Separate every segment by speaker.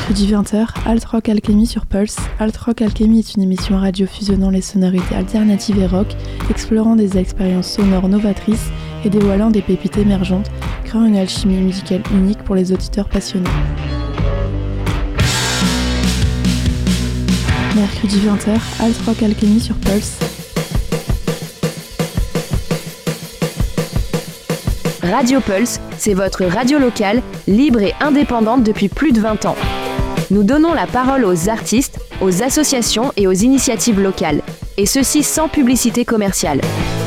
Speaker 1: Mercredi 20h, Alt Rock Alchemy sur Pulse. Alt Rock Alchemy est une émission radio fusionnant les sonorités alternatives et rock, explorant des expériences sonores novatrices et dévoilant des pépites émergentes, créant une alchimie musicale unique pour les auditeurs passionnés. Mercredi 20h, Alt Rock Alchemy sur Pulse.
Speaker 2: Radio Pulse, c'est votre radio locale, libre et indépendante depuis plus de 20 ans. Nous donnons la parole aux artistes, aux associations et aux initiatives locales, et ceci sans publicité commerciale.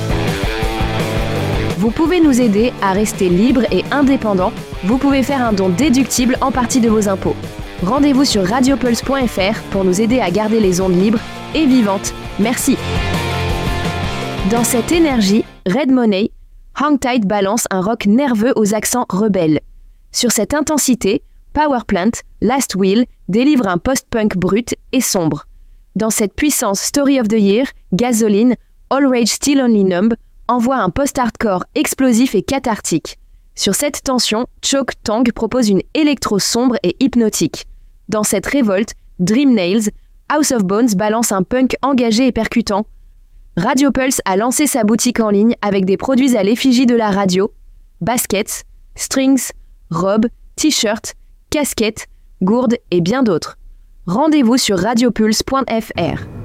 Speaker 2: Vous pouvez nous aider à rester libre et indépendant. Vous pouvez faire un don déductible en partie de vos impôts. Rendez-vous sur radiopulse.fr pour nous aider à garder les ondes libres et vivantes. Merci. Dans cette énergie, Red Money, Hang Tight balance un rock nerveux aux accents rebelles. Sur cette intensité, Powerplant, Last Will délivre un post-punk brut et sombre. Dans cette puissance Story of the Year, Gasoline, All Rage Still Only Numb envoie un post-hardcore explosif et cathartique. Sur cette tension, Choke Tang propose une électro sombre et hypnotique. Dans cette révolte, Dream Nails, House of Bones balance un punk engagé et percutant. Radio Pulse a lancé sa boutique en ligne avec des produits à l'effigie de la radio, baskets, strings, robes, t-shirts, casquettes, gourdes et bien d'autres. Rendez-vous sur radiopulse.fr.